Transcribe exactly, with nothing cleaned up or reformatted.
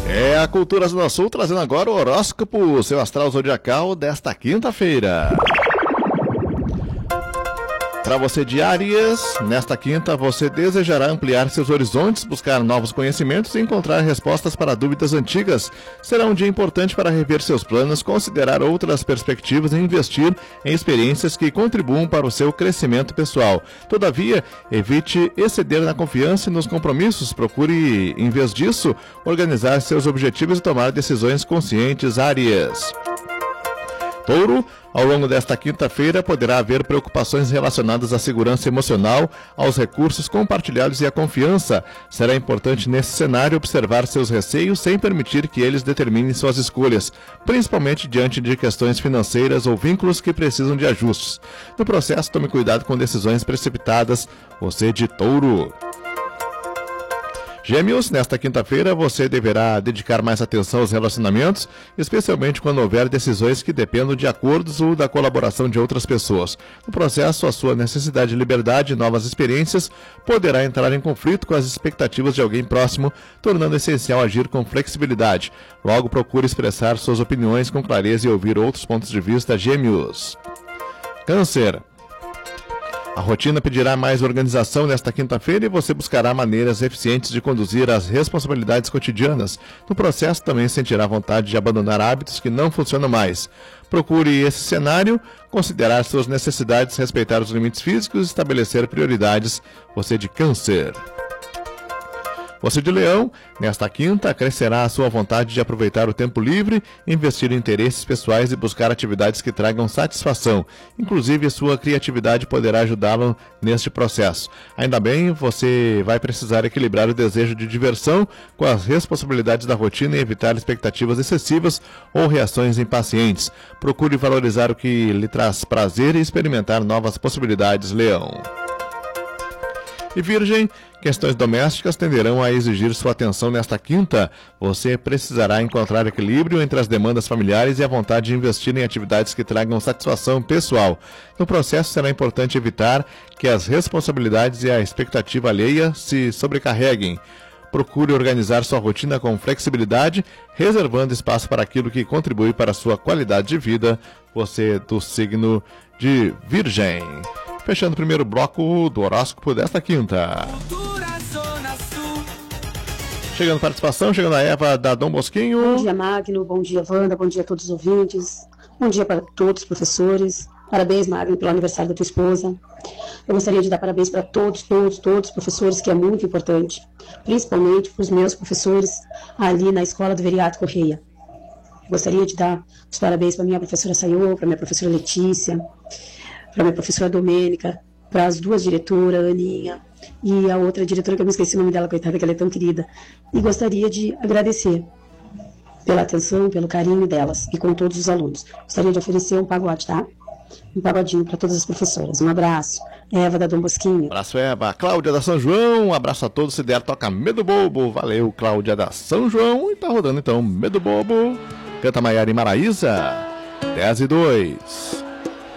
É a Cultura Zona Sul trazendo agora o horóscopo, seu astral zodiacal desta quinta-feira. Para você de Áries, nesta quinta você desejará ampliar seus horizontes, buscar novos conhecimentos e encontrar respostas para dúvidas antigas. Será um dia importante para rever seus planos, considerar outras perspectivas e investir em experiências que contribuam para o seu crescimento pessoal. Todavia, evite exceder na confiança e nos compromissos. Procure, em vez disso, organizar seus objetivos e tomar decisões conscientes, Áries. Touro, ao longo desta quinta-feira poderá haver preocupações relacionadas à segurança emocional, aos recursos compartilhados e à confiança. Será importante nesse cenário observar seus receios sem permitir que eles determinem suas escolhas, principalmente diante de questões financeiras ou vínculos que precisam de ajustes. No processo, tome cuidado com decisões precipitadas, você de Touro. Gêmeos, nesta quinta-feira você deverá dedicar mais atenção aos relacionamentos, especialmente quando houver decisões que dependam de acordos ou da colaboração de outras pessoas. No processo, a sua necessidade de liberdade e novas experiências poderá entrar em conflito com as expectativas de alguém próximo, tornando essencial agir com flexibilidade. Logo, procure expressar suas opiniões com clareza e ouvir outros pontos de vista, Gêmeos. Câncer. A rotina pedirá mais organização nesta quinta-feira e você buscará maneiras eficientes de conduzir as responsabilidades cotidianas. No processo, também sentirá vontade de abandonar hábitos que não funcionam mais. Procure esse cenário, considerar suas necessidades, respeitar os limites físicos e estabelecer prioridades. Você de Câncer. Você de Leão, nesta quinta, crescerá a sua vontade de aproveitar o tempo livre, investir em interesses pessoais e buscar atividades que tragam satisfação. Inclusive, sua criatividade poderá ajudá-lo neste processo. Ainda bem, você vai precisar equilibrar o desejo de diversão com as responsabilidades da rotina e evitar expectativas excessivas ou reações impacientes. Procure valorizar o que lhe traz prazer e experimentar novas possibilidades, Leão. E Virgem, questões domésticas tenderão a exigir sua atenção nesta quinta. Você precisará encontrar equilíbrio entre as demandas familiares e a vontade de investir em atividades que tragam satisfação pessoal. No processo, será importante evitar que as responsabilidades e a expectativa alheia se sobrecarreguem. Procure organizar sua rotina com flexibilidade, reservando espaço para aquilo que contribui para a sua qualidade de vida. Você do signo de Virgem. Fechando o primeiro bloco do horóscopo desta quinta. Chegando participação, chegando a Eva da Dom Bosquinho. Bom dia, Magno. Bom dia, Wanda. Bom dia a todos os ouvintes. Bom dia para todos os professores. Parabéns, Magno, pelo aniversário da tua esposa. Eu gostaria de dar parabéns para todos, todos, todos os professores, que é muito importante. Principalmente para os meus professores ali na Escola do Veriato Correia. Gostaria de dar os parabéns para a minha professora Sayô, para a minha professora Letícia, para a minha professora Domênica, para as duas diretoras, a Aninha e a outra diretora, que eu me esqueci o nome dela, coitada, que ela é tão querida. E gostaria de agradecer pela atenção, pelo carinho delas e com todos os alunos. Gostaria de oferecer um pagode, tá? Um pagodinho para todas as professoras. Um abraço. Eva da Dom Bosquinho. Abraço, Eva. Cláudia da São João. Um abraço a todos. Se der, toca Medo Bobo. Valeu, Cláudia da São João. E tá rodando então Medo Bobo. Canta Maiara e Maraísa. dez e dois.